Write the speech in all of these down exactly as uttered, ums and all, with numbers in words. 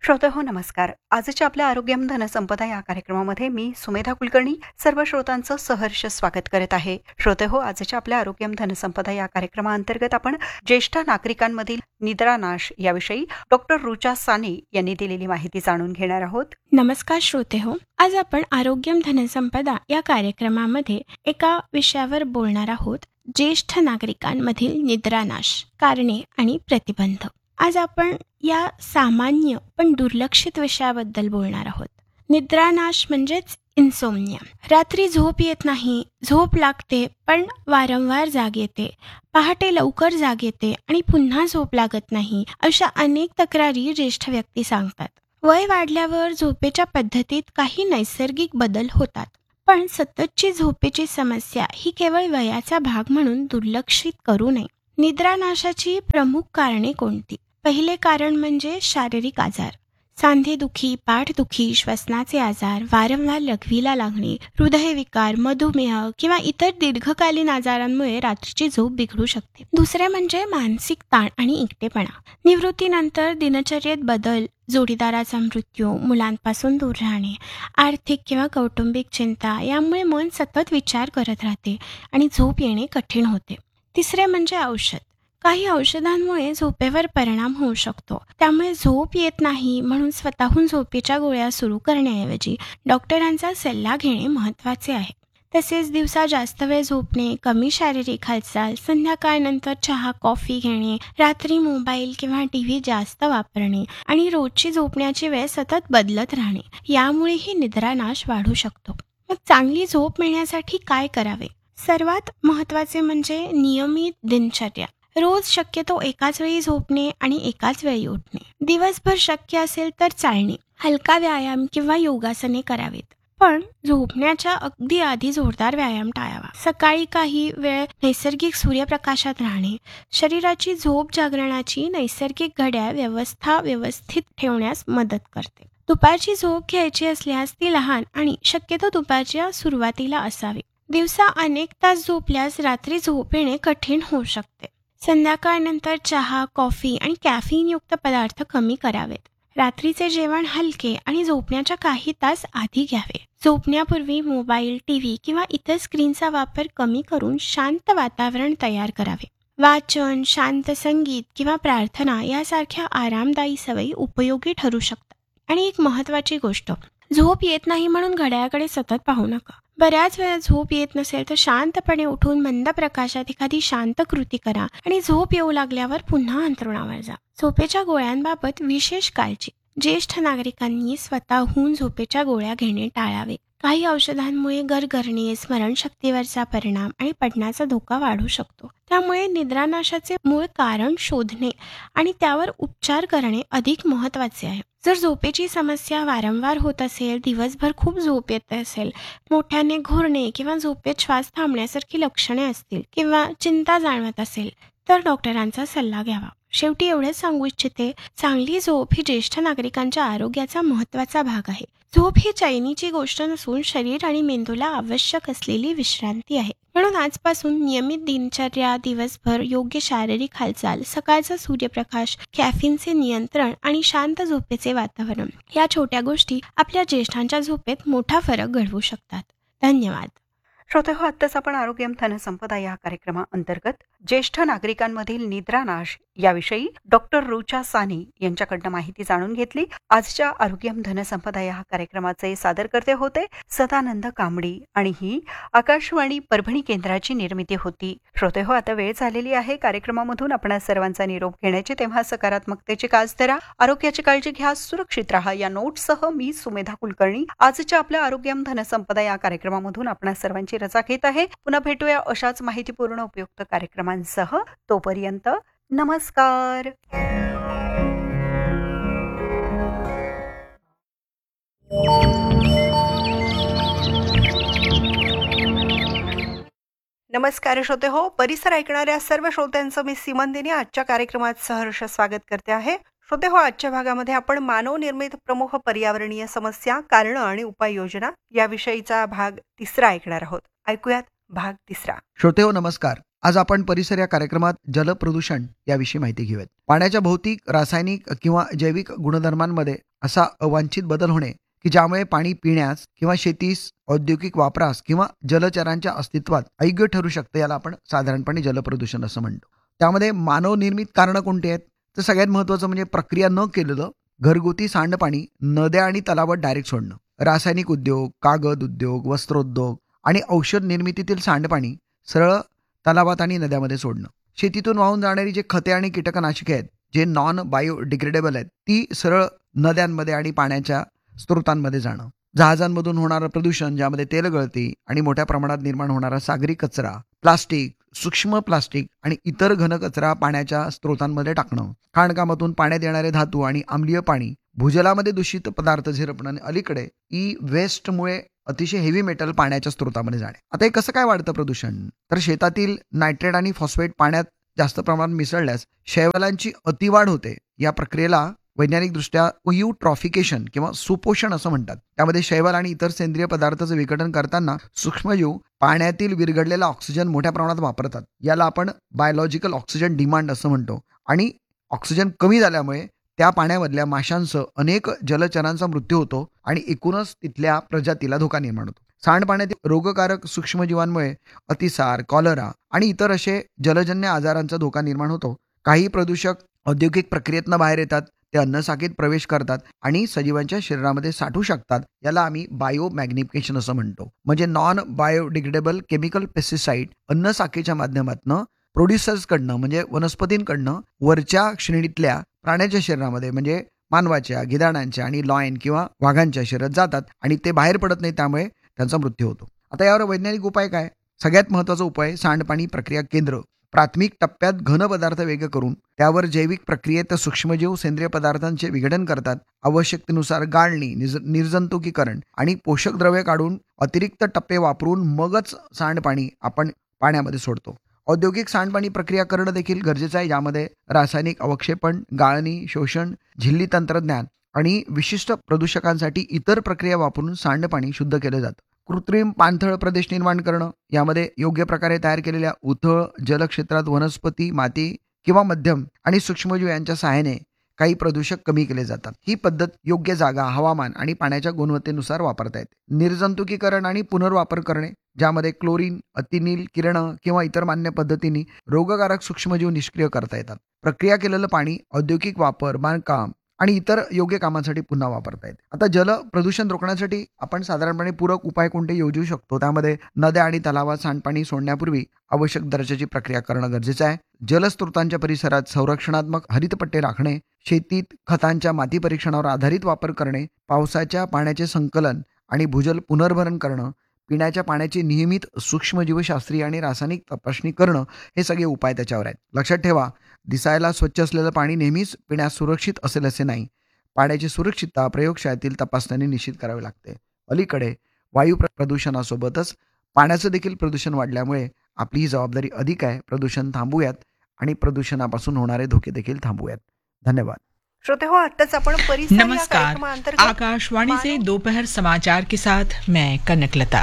श्रोते हो नमस्कार. आजच्या आपल्या आरोग्यम धनसंपदा या कार्यक्रमामध्ये मी सुमेधा कुलकर्णी सर्व श्रोतांचं सहर्ष स्वागत करत आहे. श्रोते हो, आजच्या आपल्या आरोग्यम धनसंपदा या कार्यक्रमाअंतर्गत आपण ज्येष्ठ नागरिकांमधील निद्रानाश याविषयी डॉक्टर रुचा साने यांनी दिलेली माहिती जाणून घेणार आहोत. नमस्कार श्रोते हो, आज आपण आरोग्यम धनसंपदा या कार्यक्रमामध्ये एका विषयावर बोलणार आहोत. ज्येष्ठ नागरिकांमधील निद्रानाश, कारणे आणि प्रतिबंध. आज आपण या सामान्य पण दुर्लक्षित विषयाबद्दल बोलणार आहोत. निद्रानाश म्हणजेच इन्सोम्निया. रात्री झोप येत नाही, झोप लागते पण वारंवार जाग येते, पहाटे लवकर जाग येते आणि पुन्हा झोप लागत नाही, अशा अनेक तक्रारी ज्येष्ठ व्यक्ती सांगतात. वय वाढल्यावर झोपेच्या पद्धतीत काही नैसर्गिक बदल होतात, पण सततची झोपेची समस्या ही केवळ वयाचा भाग म्हणून दुर्लक्षित करू नये. निद्रानाशाची प्रमुख कारणे कोणती? पहिले कारण म्हणजे शारीरिक आजार. सांधेदुखी, पाठदुखी, श्वसनाचे आजार, वारंवार लघवीला लागणे, हृदयविकार, मधुमेह किंवा इतर दीर्घकालीन आजारांमुळे रात्रीची झोप बिघडू शकते. दुसरे म्हणजे मानसिक ताण आणि एकटेपणा. निवृत्तीनंतर दिनचर्येत बदल, जोडीदाराचा मृत्यू, मुलांपासून दूर राहणे, आर्थिक किंवा कौटुंबिक चिंता यामुळे मन सतत विचार करत राहते आणि झोप येणे कठीण होते. तिसरे म्हणजे औषध. काही औषधांमुळे झोपेवर परिणाम होऊ शकतो, त्यामुळे झोप येत नाही म्हणून स्वतःहून झोपेच्या गोळ्या सुरू करण्याऐवजी डॉक्टरांचा सल्ला घेणे महत्त्वाचे आहे. तसेच दिवसा जास्त वेळ झोपणे, कमी शारीरिक हालचाल, संध्याकाळनंतर चहा कॉफी घेणे, रात्री मोबाईल किंवा टी व्ही जास्त वापरणे आणि रोजची झोपण्याची वेळ सतत बदलत राहणे यामुळेही निद्रानाश वाढू शकतो. मग चांगली झोप मिळण्यासाठी काय करावे? सर्वात महत्त्वाचे म्हणजे नियमित दिनचर्या. रोज शक्यतो एकाच वेळी झोपणे आणि एकाच वेळी उठणे. दिवसभर शक्य असेल तर चालणे, हलका व्यायाम किंवा योगासने करावेत. पण झोपण्याच्या अगदी आधी जोरदार व्यायाम टाळावा. सकाळी काही वेळ नैसर्गिक सूर्यप्रकाशात राहणे, शरीराची झोप जागरणाची नैसर्गिक घड्याळ व्यवस्था व्यवस्थित ठेवण्यास मदत करते. दुपारची झोप घ्यायची असल्यास ती लहान आणि शक्यतो दुपारच्या सुरुवातीला असावी. दिवसा अनेक तास झोपल्यास रात्री झोप येणे कठीण होऊ शकते. संध्याकाळनंतर चहा, कॉफी आणि कॅफीनयुक्त पदार्थ कमी करावेत. रात्रीचे जेवण हलके आणि झोपण्याच्या काही तास आधी घ्यावे. झोपण्यापूर्वी मोबाईल, टीव्ही किंवा इतर स्क्रीनचा वापर कमी करून शांत वातावरण तयार करावे. वाचन, शांत संगीत किंवा प्रार्थना यासारख्या आरामदायी सवयी उपयोगी ठरू शकतात. आणि एक महत्त्वाची गोष्ट, झोप येत नाही म्हणून घड्याळाकडे सतत पाहू नका. बऱ्याच वेळा झोप येत नसेल तर शांतपणे उठून मंद प्रकाशात एखादी शांत कृती करा आणि झोप येऊ लागल्यावर पुन्हा अंथरुणावर जा. झोपेच्या गोळ्यांबाबत विशेष काळजी. ज्येष्ठ नागरिकांनी स्वतःहून झोपेच्या गोळ्या घेणे टाळावे. काही औषधांमुळे गरगरणे, स्मरणशक्तीवरचा परिणाम आणि पडण्याचा धोका वाढू शकतो. त्यामुळे निद्रानाशाचे मूळ कारण शोधणे आणि त्यावर उपचार करणे अधिक महत्त्वाचे आहे. जर झोपेची समस्या वारंवार होत असेल, दिवसभर खूप झोप येत असेल, मोठ्याने घोरणे किंवा झोपेत श्वास थांबण्यासारखी लक्षणे असतील किंवा चिंता जाणवत असेल तर डॉक्टरांचा सल्ला घ्यावा. शेवटी एवढेच सांगू इच्छिते, चांगली झोप ही ज्येष्ठ नागरिकांच्या आरोग्याचा महत्त्वाचा भाग आहे. झोप ही चैनीची गोष्ट नसून शरीर आणि मेंदूला आवश्यक असलेली विश्रांती आहे. म्हणून आजपासून नियमित दिनचर्या, दिवसभर योग्य शारीरिक हालचाल, सकाळचा सूर्यप्रकाश, कॅफीनचे नियंत्रण आणि शांत झोपेचे वातावरण या छोट्या गोष्टी आपल्या ज्येष्ठांच्या झोपेत मोठा फरक घडवू शकतात. धन्यवाद. श्रोते हो, आत्ताच आपण आरोग्यम धनसंपदा या कार्यक्रमाअंतर्गत ज्येष्ठ नागरिकांमधील निद्रानाश याविषयी डॉक्टर रुचा साने यांच्याकडनं माहिती जाणून घेतली. आजच्या आरोग्यम धनसंपदा या कार्यक्रमाचे सादरकर्ते होते सदानंद कांबडी आणि ही आकाशवाणी परभणी केंद्राची निर्मिती होती. श्रोते हो, आता वेळ झालेली आहे कार्यक्रमामधून आपणा सर्वांचा निरोप घेण्याची. तेव्हा सकारात्मकतेची कास धरा, आरोग्याची काळजी घ्या, सुरक्षित राहा या नोटसह मी सुमेधा कुलकर्णी आजच्या आपल्या आरोग्यम धनसंपदा या कार्यक्रमामधून आपणा सर्वांची रजा घेत आहे. पुन्हा भेटूया अशाच माहितीपूर्ण उपयुक्त कार्यक्रमांसह. तोपर्यंत नमस्कार. नमस्कार श्रोते हो, परिसर ऐकणाऱ्या सर्व श्रोत्यांचं मी सीमंदिनी आजच्या कार्यक्रमात सहर्ष स्वागत करते आहे. श्रोते हो, आजच्या भागामध्ये आपण मानवनिर्मित प्रमुख पर्यावरणीय समस्या, कारणं आणि उपाययोजना याविषयीचा भाग तिसरा ऐकणार आहोत. ऐकूयात भाग तिसरा. श्रोते हो नमस्कार. आज आपण परिसर या कार्यक्रमात जलप्रदूषण याविषयी माहिती घेऊयात. पाण्याच्या भौतिक, रासायनिक किंवा जैविक गुणधर्मांमध्ये असा अवांछित बदल होणे की ज्यामुळे पाणी पिण्यास किंवा शेतीस, औद्योगिक वापरास किंवा जलचरांच्या अस्तित्वात अयोग्य ठरू शकते, याला आपण साधारणपणे जलप्रदूषण असं म्हणतो. त्यामध्ये मानवनिर्मित कारणं कोणती आहेत? तर सगळ्यात महत्त्वाचं म्हणजे प्रक्रिया न केलेलं घरगुती सांडपाणी नद्या आणि तलावात डायरेक्ट सोडणं. रासायनिक उद्योग, कागद उद्योग, वस्त्रोद्योग आणि औषध निर्मितीतील सांडपाणी सरळ तलावात आणि नद्यामध्ये सोडणं. शेतीतून वाहून जाणारी जे खते आणि कीटकनाशके आहेत, जे नॉन बायोडिग्रेडेबल आहेत, ती सरळ नद्यांमध्ये आणि पाण्याच्या स्रोतांमध्ये जाणं. जहाजांमधून होणारं प्रदूषण, ज्यामध्ये तेल गळती आणि मोठ्या प्रमाणात निर्माण होणारा सागरी कचरा, प्लास्टिक, सूक्ष्म प्लास्टिक आणि इतर घन कचरा पाण्याच्या स्रोतांमध्ये टाकणं. खाणकामातून पाण्यात येणारे धातू आणि आम्लीय पाणी भूजलामध्ये दूषित पदार्थ झिरपणं आणि अलीकडे ई वेस्टमुळे अतिशय हेवी मेटल पाण्याच्या स्रोतामध्ये जाणे. आता हे कसं काय वाढतं प्रदूषण? तर शेतातील नायट्रेट आणि फॉस्फेट पाण्यात जास्त प्रमाणात मिसळल्यास शैवालांची अतिवाढ होते. या प्रक्रियेला वैज्ञानिकदृष्ट्या युट्रॉफिकेशन किंवा सुपोषण असं म्हणतात. त्यामध्ये शैवाल आणि इतर सेंद्रिय पदार्थाचं विघटन करताना सूक्ष्मजीव पाण्यातील विरघडलेला ऑक्सिजन मोठ्या प्रमाणात वापरतात. याला आपण बायोलॉजिकल ऑक्सिजन डिमांड असं म्हणतो. आणि ऑक्सिजन कमी झाल्यामुळे त्या पाण्यामधल्या माशांसह अनेक जलचरांचा मृत्यू होतो आणि एकूणच तिथल्या प्रजातीला धोका निर्माण होतो. सांडपाण्यातील रोगकारक सूक्ष्मजीवांमुळे अतिसार, कॉलरा आणि इतर असे जलजन्य आजारांचा धोका निर्माण होतो. काही प्रदूषक औद्योगिक प्रक्रियेतनं बाहेर येतात, ते अन्नसाखळीत प्रवेश करतात आणि सजीवांच्या शरीरामध्ये साठू शकतात. याला आम्ही बायो मॅग्निफिकेशन असं म्हणतो. म्हणजे नॉन बायोडिग्रेडेबल केमिकल पेस्टिसाइड अन्नसाखळीच्या माध्यमातून प्रोड्युसर्सकडनं म्हणजे वनस्पतींकडनं वरच्या श्रेणीतल्या प्राण्याच्या शरीरामध्ये म्हणजे मानवाच्या, गिधाडांच्या आणि लॉयन किंवा वाघांच्या शरीरात जातात आणि ते बाहेर पडत नाही, त्यामुळे त्यांचा मृत्यू होतो. आता यावर वैज्ञानिक उपाय काय? सगळ्यात महत्त्वाचा उपाय सांडपाणी प्रक्रिया केंद्र. प्राथमिक टप्प्यात घन पदार्थ वेगळे करून त्यावर जैविक प्रक्रियेत सूक्ष्मजीव सेंद्रिय पदार्थांचे विघटन करतात. आवश्यकतेनुसार गाळणी, निर्जंतुकीकरण आणि पोषक द्रव्ये काढून अतिरिक्त टप्पे वापरून मगच सांडपाणी आपण पाण्यामध्ये सोडतो. औद्योगिक सांडपाणी प्रक्रिया करणं देखील गरजेचं आहे. यामध्ये रासायनिक अवक्षेपण, गाळणी, शोषण, झिल्ली तंत्रज्ञान आणि विशिष्ट प्रदूषकांसाठी इतर प्रक्रिया वापरून सांडपाणी शुद्ध केलं जातं. कृत्रिम पाणथळ प्रदेश निर्माण करणं. यामध्ये योग्य प्रकारे तयार केलेल्या उथळ जलक्षेत्रात वनस्पती, माती किंवा मध्यम आणि सूक्ष्मजीव यांच्या सहाय्याने काही प्रदूषक कमी केले जातात. ही पद्धत योग्य जागा, हवामान आणि पाण्याच्या गुणवत्तेनुसार वापरता येते. निर्जंतुकीकरण आणि पुनर्वापर करणे, ज्यामध्ये क्लोरीन, अतिनील किरणं किंवा इतर मान्य पद्धतीने रोगकारक सूक्ष्मजीव निष्क्रिय करता येतात. प्रक्रिया केलेलं पाणी औद्योगिक वापर, बांधकाम आणि इतर योग्य कामांसाठी पुन्हा वापरता येते. आता जल प्रदूषण रोखण्यासाठी आपण साधारणपणे पूरक उपाय कोणते योजू शकतो? त्यामध्ये नद्या आणि तलावात सांडपाणी सोडण्यापूर्वी आवश्यक दर्जाची प्रक्रिया करणं गरजेचं आहे. जलस्रोतांच्या परिसरात संरक्षणात्मक हरितपट्टे राखणे, शेतीत खतांच्या माती परीक्षणावर आधारित वापर करणे, पावसाच्या पाण्याचे संकलन आणि भूजल पुनर्भरण करणं, पिण्याच्या पाण्याची नियमित सूक्ष्मजीवशास्त्रीय आणि रासायनिक तपासणी करणं, हे सगळे उपाय त्याच्यावर आहेत. लक्षात ठेवा, दिसायला स्वच्छ असलेलं पाणी नेहमीच पिण्यास सुरक्षित असेल असे नाही. पाण्याची सुरक्षितता प्रयोगशाळेतील तपासण्याने निश्चित करावी लागते. अलीकडे वायू प्रदूषणासोबतच पाण्याचं देखील प्रदूषण वाढल्यामुळे आपली ही जबाबदारी अधिक आहे. प्रदूषण थांबूयात आणि प्रदूषणापासून होणारे धोके देखील थांबूयात. धन्यवाद. श्रोते हो, आत्ताच आपण परिसर या नमस्कार, कार्यक्रमाअंतर्गत आकाशवाणी से दोपहर समाचार के साथ मैं कनकलता.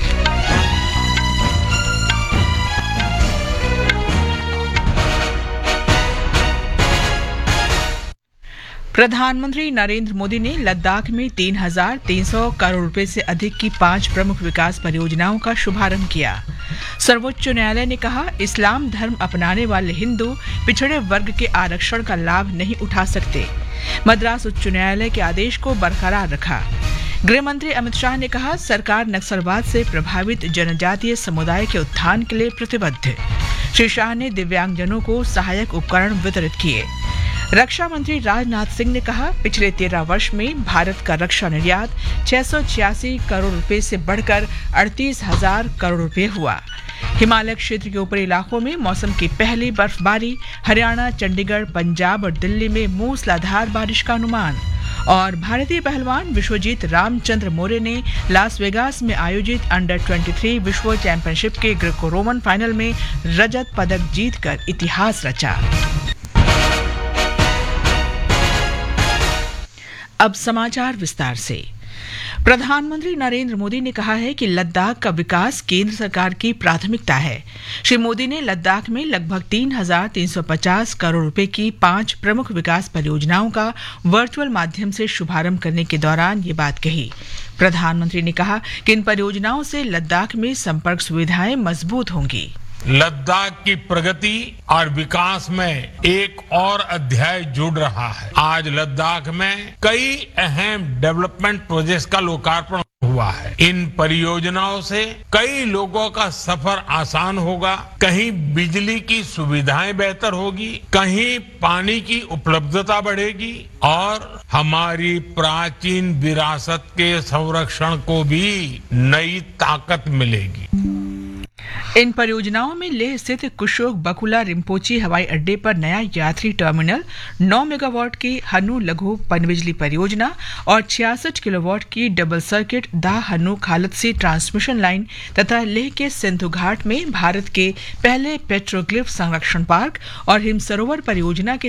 प्रधानमंत्री नरेंद्र मोदी ने लद्दाख में तीन हजार तीन सौ करोड़ रुपए से अधिक की पांच प्रमुख विकास परियोजनाओं का शुभारंभ किया. सर्वोच्च न्यायालय ने कहा, इस्लाम धर्म अपनाने वाले हिंदू पिछड़े वर्ग के आरक्षण का लाभ नहीं उठा सकते. मद्रास उच्च न्यायालय के आदेश को बरकरार रखा. गृह मंत्री अमित शाह ने कहा, सरकार नक्सलवाद से प्रभावित जनजातीय समुदाय के उत्थान के लिए प्रतिबद्ध. श्री शाह ने दिव्यांगजनों को सहायक उपकरण वितरित किए. रक्षा मंत्री राजनाथ सिंह ने कहा, पिछले तेरह वर्ष में भारत का रक्षा निर्यात छह सौ छियासी करोड़ रुपए से बढ़कर अड़तीस हजार करोड़ रुपए हुआ. हिमालय क्षेत्र के ऊपरी इलाकों में मौसम की पहली बर्फबारी. हरियाणा, चंडीगढ़, पंजाब और दिल्ली में मूसलाधार बारिश का अनुमान. और भारतीय पहलवान विश्वजीत रामचंद्र मौर्य ने लास वेगास में आयोजित अंडर तेईस विश्व चैंपियनशिप के ग्रीको रोमन फाइनल में रजत पदक जीतकर इतिहास रचा. अब समाचार विस्तार से. प्रधानमंत्री नरेंद्र मोदी ने कहा है कि लद्दाख का विकास केंद्र सरकार की प्राथमिकता है। श्री मोदी ने लद्दाख में लगभग तीन हजार तीन सौ पचास करोड़ रुपए की पांच प्रमुख विकास परियोजनाओं का वर्चुअल माध्यम से शुभारंभ करने के दौरान ये बात कही। प्रधानमंत्री ने कहा कि इन परियोजनाओं से लद्दाख में संपर्क सुविधाएं मजबूत होंगी। लद्दाख की प्रगति और विकास में एक और अध्याय जुड़ रहा है। आज लद्दाख में कई अहम डेवलपमेंट प्रोजेक्ट्स का लोकार्पण हुआ है। इन परियोजनाओं से कई लोगों का सफर आसान होगा, कहीं बिजली की सुविधाएं बेहतर होगी, कहीं पानी की उपलब्धता बढ़ेगी और हमारी प्राचीन विरासत के संरक्षण को भी नई ताकत मिलेगी। इन परियोजनाओं में लेह स्थित कुशोक बकुला रिम्पोची हवाई अड्डे पर नया यात्री टर्मिनल, नौ मेगावाट की हनु लघु पनबिजली परियोजना और छियासठ किलोवाट की डबल सर्किट दा हनु खालदसी ट्रांसमिशन लाइन तथा लेह के सिंधु घाट में भारत के पहले पेट्रोग्लिफ संरक्षण पार्क और हिम सरोवर परियोजना के